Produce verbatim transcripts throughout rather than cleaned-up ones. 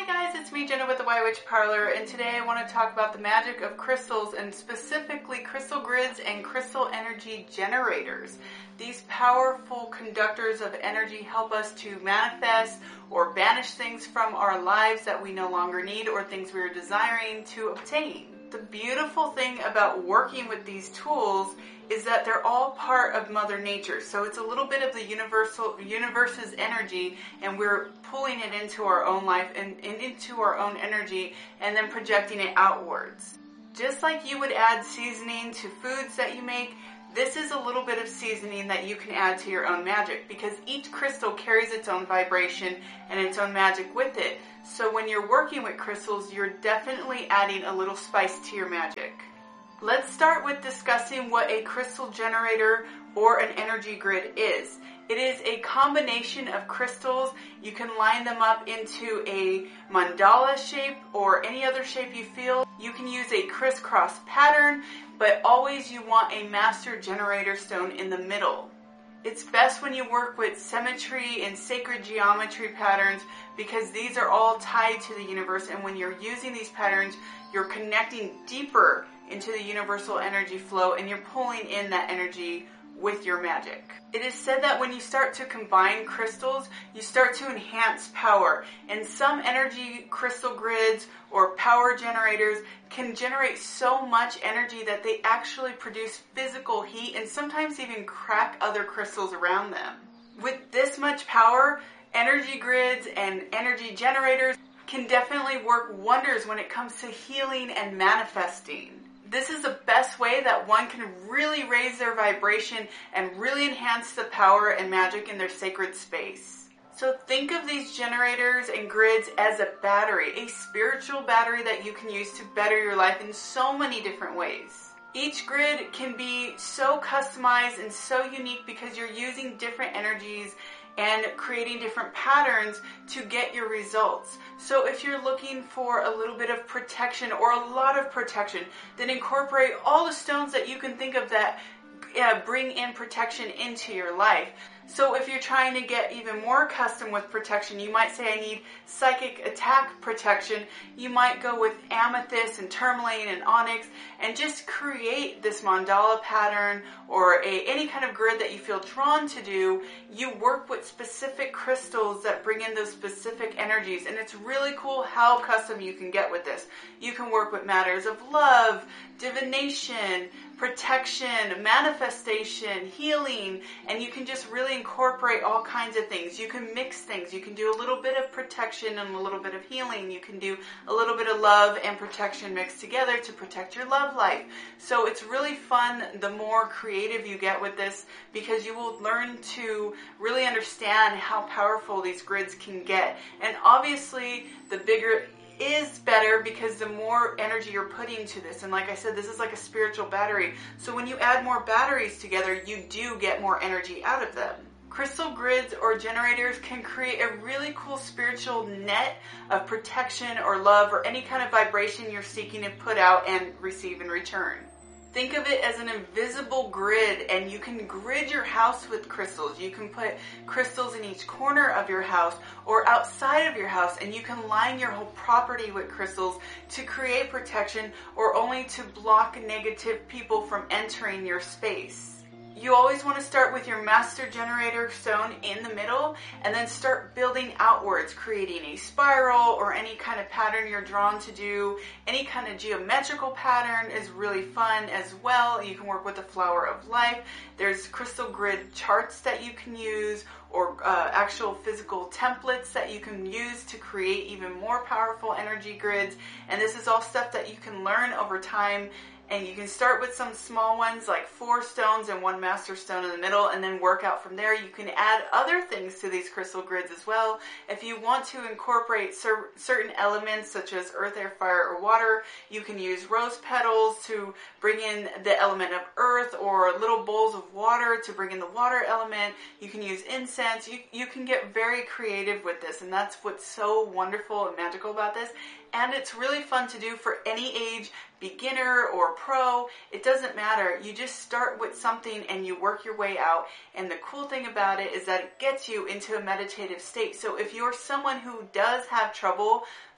Hi guys, it's me Jenna with the White Witch Parlor, and today I want to talk about the magic of crystals and specifically crystal grids and crystal energy generators. These powerful conductors of energy help us to manifest or banish things from our lives that we no longer need or things we are desiring to obtain. The beautiful thing about working with these tools is that they're all part of Mother Nature. So it's a little bit of the universal universe's energy, and we're pulling it into our own life and, and into our own energy and then projecting it outwards. Just like you would add seasoning to foods that you make, this is a little bit of seasoning that you can add to your own magic, because each crystal carries its own vibration and its own magic with it. So when you're working with crystals, you're definitely adding a little spice to your magic. Let's start with discussing what a crystal generator or an energy grid is. It is a combination of crystals. You can line them up into a mandala shape or any other shape you feel. You can use a crisscross pattern, but always you want a master generator stone in the middle. It's best when you work with symmetry and sacred geometry patterns, because these are all tied to the universe, and when you're using these patterns, you're connecting deeper into the universal energy flow and you're pulling in that energy with your magic. It is said that when you start to combine crystals, you start to enhance power, and some energy crystal grids or power generators can generate so much energy that they actually produce physical heat and sometimes even crack other crystals around them. With this much power, energy grids and energy generators can definitely work wonders when it comes to healing and manifesting. This is the best way that one can really raise their vibration and really enhance the power and magic in their sacred space. So think of these generators and grids as a battery, a spiritual battery that you can use to better your life in so many different ways. Each grid can be so customized and so unique because you're using different energies and creating different patterns to get your results. So if you're looking for a little bit of protection or a lot of protection, then incorporate all the stones that you can think of that uh, bring in protection into your life. So if you're trying to get even more custom with protection, you might say, I need psychic attack protection. You might go with amethyst and tourmaline and onyx and just create this mandala pattern or a, any kind of grid that you feel drawn to do. You work with specific crystals that bring in those specific energies, and it's really cool how custom you can get with this. You can work with matters of love, divination, protection, manifestation, healing, and you can just really incorporate all kinds of things. You can mix things. You can do a little bit of protection and a little bit of healing. You can do a little bit of love and protection mixed together to protect your love life. So it's really fun the more creative you get with this, because you will learn to really understand how powerful these grids can get. And obviously, the bigger is better, because the more energy you're putting to this, and like I said, this is like a spiritual battery, so when you add more batteries together, you do get more energy out of them. Crystal grids or generators can create a really cool spiritual net of protection or love or any kind of vibration you're seeking to put out and receive in return. Think of it as an invisible grid, and you can grid your house with crystals. You can put crystals in each corner of your house or outside of your house, and you can line your whole property with crystals to create protection or only to block negative people from entering your space. You always want to start with your master generator stone in the middle and then start building outwards, creating a spiral or any kind of pattern you're drawn to do. Any kind of geometrical pattern is really fun as well. You can work with the flower of life. There's crystal grid charts that you can use, or uh, actual physical templates that you can use to create even more powerful energy grids. And this is all stuff that you can learn over time. And you can start with some small ones like four stones and one master stone in the middle, and then work out from there. You can add other things to these crystal grids as well. If you want to incorporate cer- certain elements such as earth, air, fire, or water, you can use rose petals to bring in the element of earth, or little bowls of water to bring in the water element. You can use incense. You, you can get very creative with this, and that's what's so wonderful and magical about this. And it's really fun to do for any age, beginner or pro. It doesn't matter. You just start with something and you work your way out. And the cool thing about it is that it gets you into a meditative state. So if you're someone who does have trouble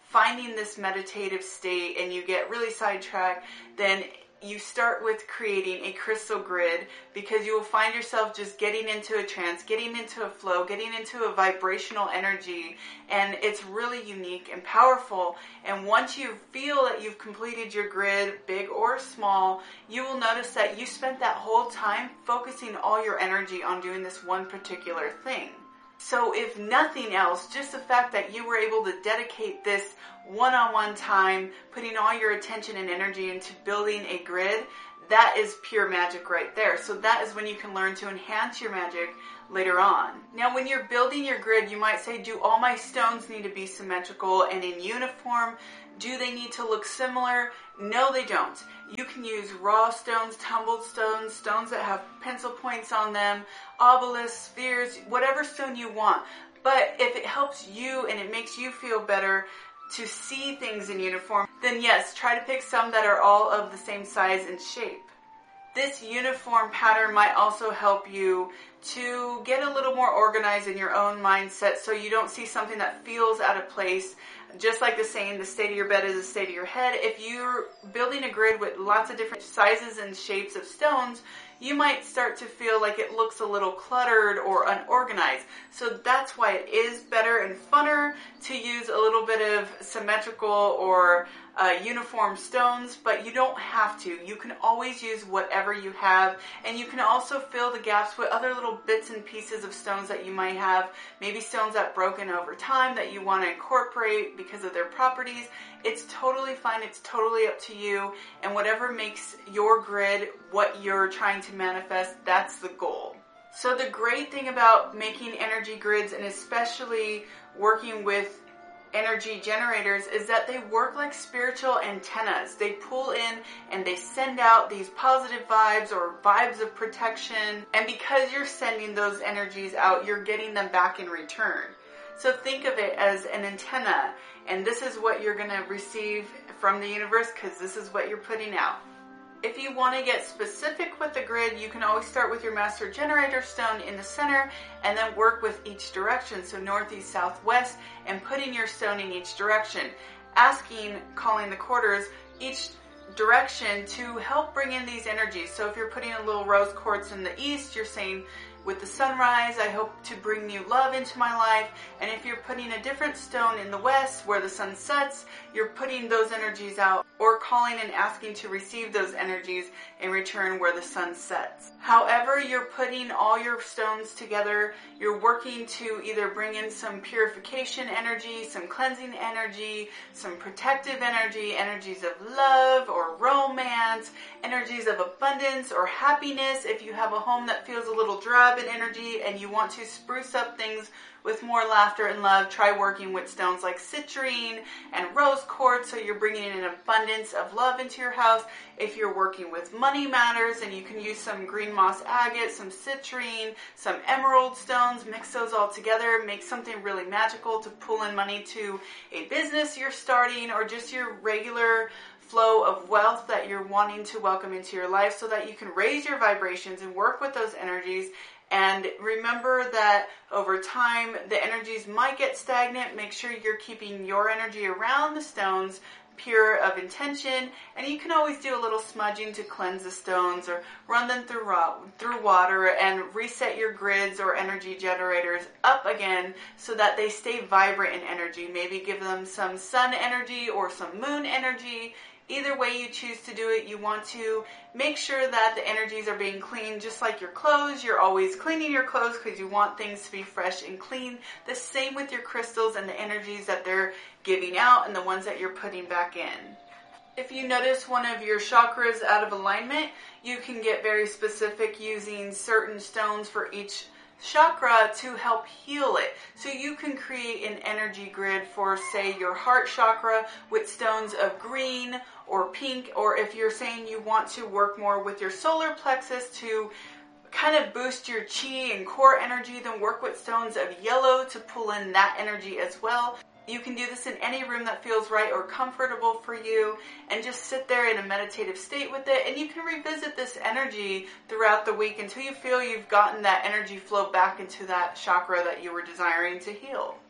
finding this meditative state and you get really sidetracked, then you start with creating a crystal grid, because you will find yourself just getting into a trance, getting into a flow, getting into a vibrational energy, and it's really unique and powerful. And once you feel that you've completed your grid, big or small, you will notice that you spent that whole time focusing all your energy on doing this one particular thing. So if nothing else, just the fact that you were able to dedicate this one-on-one time, putting all your attention and energy into building a grid, that is pure magic right there. So that is when you can learn to enhance your magic later on. Now, when you're building your grid, you might say, do all my stones need to be symmetrical and in uniform? Do they need to look similar? No, they don't. You can use raw stones, tumbled stones, stones that have pencil points on them, obelisks, spheres, whatever stone you want. But if it helps you and it makes you feel better to see things in uniform, then yes, try to pick some that are all of the same size and shape. This uniform pattern might also help you to get a little more organized in your own mindset, so you don't see something that feels out of place. Just like the saying, the state of your bed is the state of your head. If you're building a grid with lots of different sizes and shapes of stones, you might start to feel like it looks a little cluttered or unorganized. So that's why it is better and funner to use a little bit of symmetrical or uh, uniform stones, but you don't have to. You can always use whatever you have, and you can also fill the gaps with other little bits and pieces of stones that you might have, maybe stones that broken over time that you want to incorporate because of their properties. It's totally fine. It's totally up to you, and whatever makes your grid what you're trying to manifest, that's the goal. So the great thing about making energy grids, and especially working with energy generators, is that they work like spiritual antennas. They pull in and they send out these positive vibes or vibes of protection, and because you're sending those energies out, you're getting them back in return. So think of it as an antenna, and this is what you're going to receive from the universe, because this is what you're putting out. If you want to get specific with the grid, you can always start with your master generator stone in the center and then work with each direction. So northeast, southwest, and putting your stone in each direction. Asking, calling the quarters, each direction to help bring in these energies. So if you're putting a little rose quartz in the east, you're saying, with the sunrise, I hope to bring new love into my life. And if you're putting a different stone in the west where the sun sets, you're putting those energies out or calling and asking to receive those energies in return where the sun sets. However you're putting all your stones together, you're working to either bring in some purification energy, some cleansing energy, some protective energy, energies of love or romance, energies of abundance or happiness. If you have a home that feels a little drab in energy and you want to spruce up things with more laughter and love, try working with stones like citrine and rose quartz, so you're bringing in an abundance of love into your house. If you're working with money matters, and you can use some green moss agate, some citrine, some emerald stones, mix those all together, make something really magical to pull in money to a business you're starting, or just your regular flow of wealth that you're wanting to welcome into your life, so that you can raise your vibrations and work with those energies. And remember that over time, the energies might get stagnant. Make sure you're keeping your energy around the stones pure of intention. And you can always do a little smudging to cleanse the stones, or run them through, raw, through water and reset your grids or energy generators up again so that they stay vibrant in energy. Maybe give them some sun energy or some moon energy. Either way you choose to do it, you want to make sure that the energies are being cleaned, just like your clothes. You're always cleaning your clothes because you want things to be fresh and clean. The same with your crystals and the energies that they're giving out and the ones that you're putting back in. If you notice one of your chakras out of alignment, you can get very specific using certain stones for each chakra to help heal it. So you can create an energy grid for, say, your heart chakra with stones of green or pink, or if you're saying you want to work more with your solar plexus to kind of boost your chi and core energy, then work with stones of yellow to pull in that energy as well. You can do this in any room that feels right or comfortable for you, and just sit there in a meditative state with it, and you can revisit this energy throughout the week until you feel you've gotten that energy flow back into that chakra that you were desiring to heal.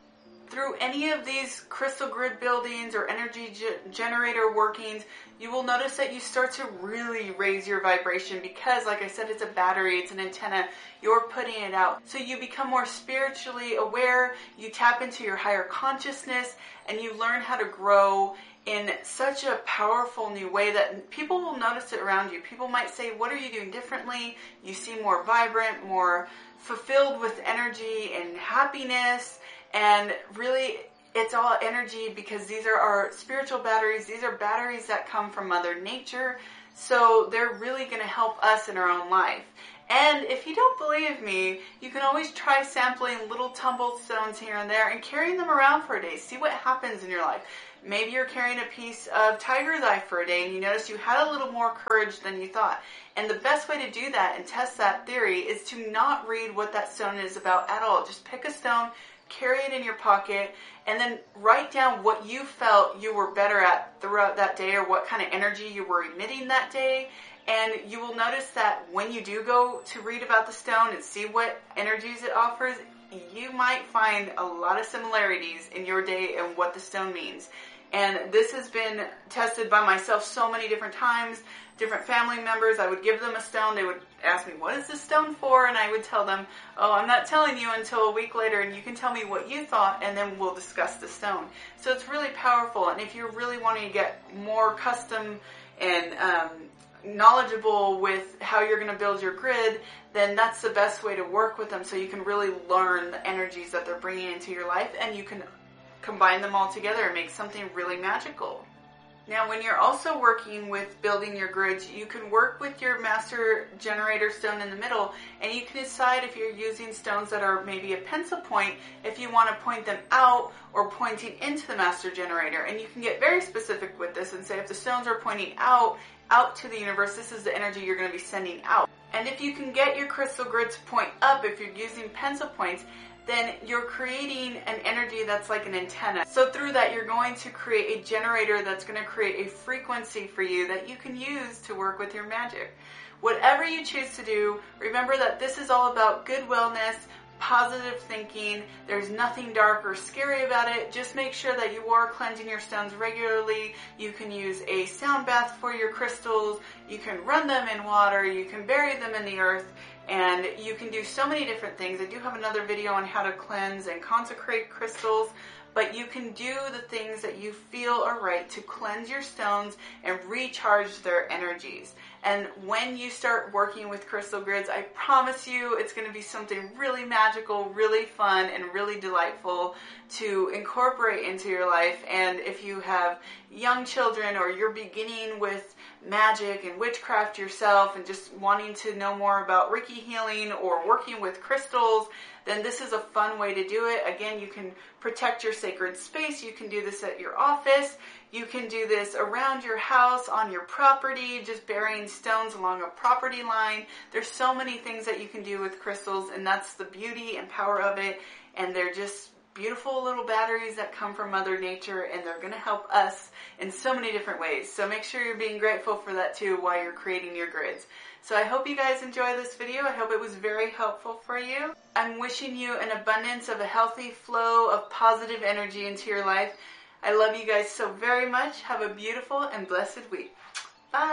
through any of these crystal grid buildings or energy ge- generator workings, you will notice that you start to really raise your vibration because, like I said, it's a battery, it's an antenna, you're putting it out. So you become more spiritually aware, you tap into your higher consciousness, and you learn how to grow in such a powerful new way that people will notice it around you. People might say, what are you doing differently? You seem more vibrant, more fulfilled with energy and happiness, and really it's all energy because these are our spiritual batteries. These are batteries that come from Mother Nature, so they're really going to help us in our own life. And if you don't believe me, you can always try sampling little tumbled stones here and there and carrying them around for a day. See what happens in your life. Maybe you're carrying a piece of tiger's eye for a day and you notice you had a little more courage than you thought. And the best way to do that and test that theory is to not read what that stone is about at all. Just pick a stone, carry it in your pocket, and then write down what you felt you were better at throughout that day or what kind of energy you were emitting that day. And you will notice that when you do go to read about the stone and see what energies it offers, you might find a lot of similarities in your day and what the stone means. And this has been tested by myself so many different times. Different family members, I would give them a stone. They would ask me, what is this stone for? And I would tell them, oh, I'm not telling you until a week later, and you can tell me what you thought, and then we'll discuss the stone. So it's really powerful. And if you're really wanting to get more custom and um, knowledgeable with how you're going to build your grid, then that's the best way to work with them so you can really learn the energies that they're bringing into your life, and you can combine them all together and make something really magical. Now, when you're also working with building your grids, you can work with your master generator stone in the middle, and you can decide if you're using stones that are maybe a pencil point, if you want to point them out or pointing into the master generator. And you can get very specific with this and say if the stones are pointing out, out to the universe, this is the energy you're going to be sending out. And if you can get your crystal grid to point up, if you're using pencil points, then you're creating an energy that's like an antenna. So through that, you're going to create a generator that's going to create a frequency for you that you can use to work with your magic. Whatever you choose to do, remember that this is all about good wellness, positive thinking. There's nothing dark or scary about it. Just make sure that you are cleansing your stones regularly. You can use a sound bath for your crystals. You can run them in water. You can bury them in the earth. And you can do so many different things. I do have another video on how to cleanse and consecrate crystals, but you can do the things that you feel are right to cleanse your stones and recharge their energies. And when you start working with crystal grids, I promise you it's going to be something really magical, really fun, and really delightful to incorporate into your life. And if you have young children or you're beginning with magic and witchcraft yourself and just wanting to know more about Reiki healing or working with crystals, then this is a fun way to do it. Again, you can protect your sacred space. You can do this at your office. You can do this around your house, on your property, just burying stones along a property line. There's so many things that you can do with crystals, and that's the beauty and power of it. And they're just beautiful little batteries that come from Mother Nature, and they're going to help us in so many different ways. So make sure you're being grateful for that too while you're creating your grids. So I hope you guys enjoy this video. I hope it was very helpful for you. I'm wishing you an abundance of a healthy flow of positive energy into your life. I love you guys so very much. Have a beautiful and blessed week.